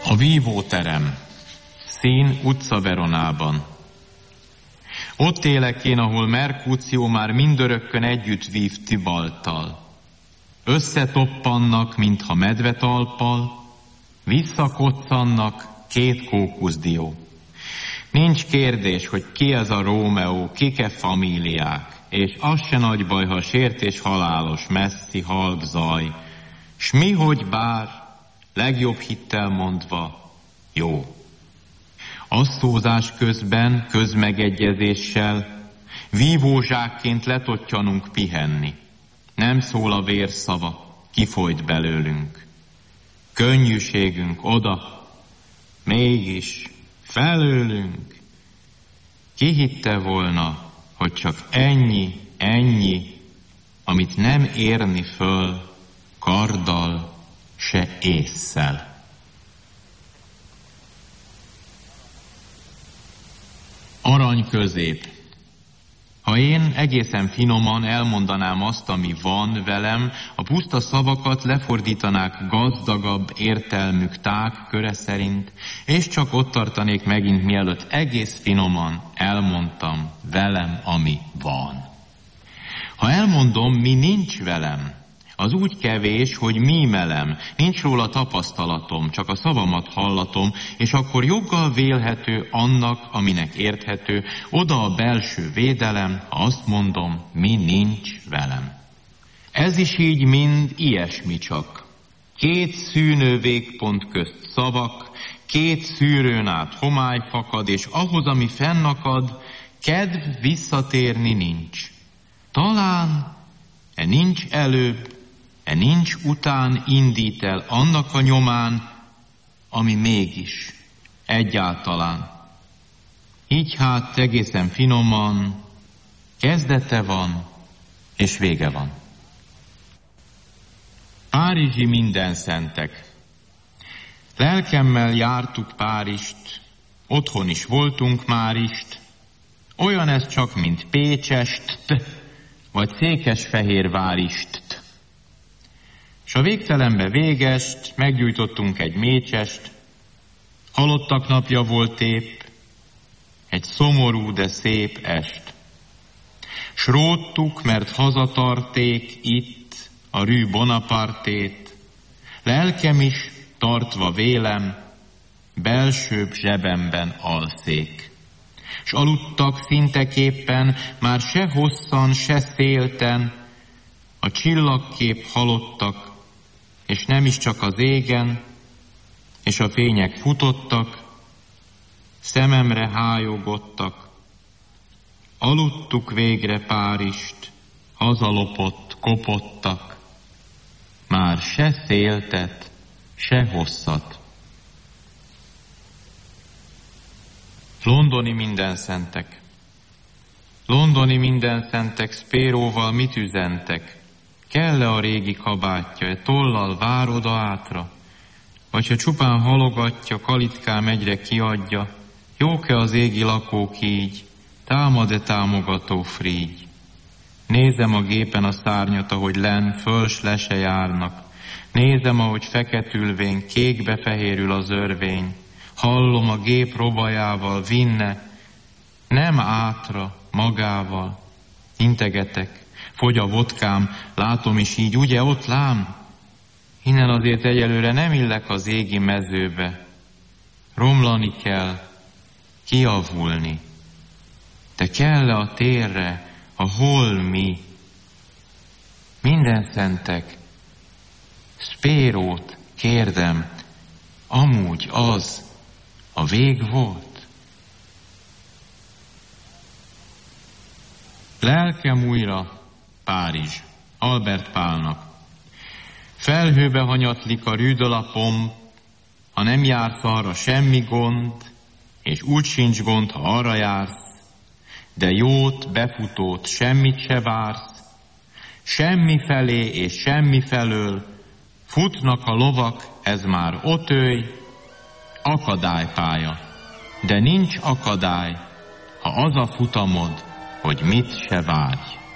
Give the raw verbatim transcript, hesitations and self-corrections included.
A vívóterem, szín utca Veronában. Ott élek én, ahol Merkúció már mindörökkön együtt vív Tibalttal. Összetoppannak, mintha medvetalppal, visszakoccannak két kókuszdió. Nincs kérdés, hogy ki ez a Rómeó, kik-e famíliák, és az se nagy baj, ha sértés halálos, messzi, halk zaj, s mi, hogy bár, legjobb hittel mondva, jó. Asszózás közben, közmegegyezéssel, vívózsákként letottyanunk pihenni. Nem szól a vérszava, kifolyt belőlünk. Könnyűségünk oda, mégis felőlünk. Ki hitte volna, hogy csak ennyi, ennyi, amit nem érni föl, karddal, se ésszel. Arany közép. Ha én egészen finoman elmondanám azt, ami van velem, a puszta szavakat lefordítanák gazdagabb értelmük tág köre szerint, és csak ott tartanék megint, mielőtt egész finoman elmondtam velem, ami van. Ha elmondom, mi nincs velem, az úgy kevés, hogy mímelem, nincs róla tapasztalatom, csak a szavamat hallatom, és akkor joggal vélhető annak, aminek érthető, oda a belső védelem, ha azt mondom, mi nincs velem. Ez is így mind ilyesmi csak. Két szűnő végpont közt szavak, két szűrőn át homály fakad, és ahhoz, ami fennakad, kedv visszatérni nincs. Talán e nincs előbb, e nincs után indít el annak a nyomán, ami mégis egyáltalán. Így hát egészen finoman kezdete van, és vége van. Párizsi mindenszentek. Lelkemmel jártuk Párizst, otthon is voltunk már ist, olyan ez csak, mint Pécsest, vagy Székesfehérvárist. S a végtelenbe végest meggyújtottunk egy mécsest, halottak napja volt épp, egy szomorú, de szép est. S róttuk, mert hazatarték itt a Rue Bonapartét, lelkem is, tartva vélem, belsőbb zsebemben alszék. S aludtak szinteképpen, már se hosszan, se szélten, a csillagkép halottak, és nem is csak az égen, és a fények futottak, szememre hájogottak. Aludtuk végre Párizst, hazalopott, kopottak, már se széltet, se hosszat. Londoni mindenszentek. Londoni mindenszentek, Spéróval mit üzentek? Kell-e a régi kabátja, e tollal vár oda átra? Vagy ha csupán halogatja, kalitkám egyre kiadja, jók-e az égi lakók így, támad-e támogató frígy? Nézem a gépen a szárnyat, ahogy len, föls le se járnak. Nézem, ahogy feketülvén, kékbe fehérül az örvény. Hallom a gép robajával, vinne, nem átra, magával. Integetek, fogy a vodkám, látom is így, ugye ott lám? Innen azért egyelőre nem illek az égi mezőbe. Romlani kell, kiavulni. De kell-e a térre, a holmi? Mindenszentek, Spérót kérdem, amúgy az a vég volt? Lelkem újra Párizs, Albert Pálnak. Felhőbe hanyatlik a Rue de la Pompe, ha nem jársz arra semmi gond, és úgy sincs gond, ha arra jársz, de jót, befutót, semmit se vársz, semmi felé és semmi felől, futnak a lovak, ez már otőj, akadálypálya, de nincs akadály, ha az a futamod, hogy mit se vágy.